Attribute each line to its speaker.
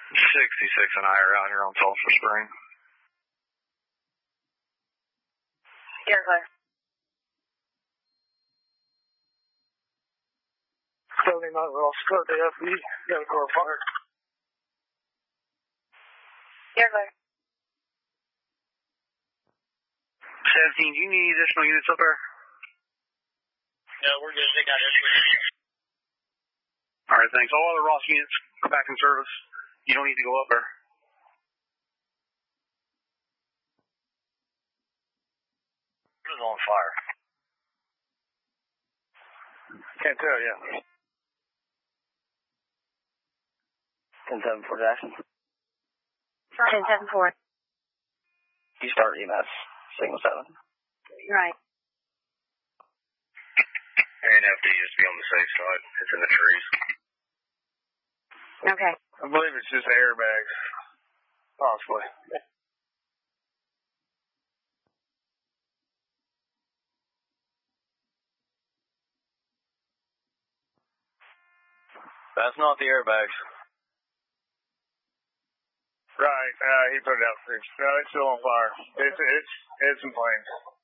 Speaker 1: 66 and higher out here on Sulphur Spring.
Speaker 2: You're clear.
Speaker 3: 79 Ross, start the FE, got a car fire.
Speaker 2: You're clear.
Speaker 1: 17, do you need additional units up there?
Speaker 4: No, we're good. They got everything.
Speaker 1: All right, thanks. All other Ross units are back in service. You don't need to go up there.
Speaker 4: It was on fire.
Speaker 3: Can't tell you.
Speaker 4: 10-7 for Jackson.
Speaker 2: 10-7-4.
Speaker 4: You start EMS, signal 7.
Speaker 2: Right.
Speaker 1: And FD just be on the safe side. It's in the trees.
Speaker 2: Okay.
Speaker 3: I believe it's just airbags. Possibly.
Speaker 4: That's not the airbags.
Speaker 3: Right, he put it out first. No, it's still on fire. It's in flames.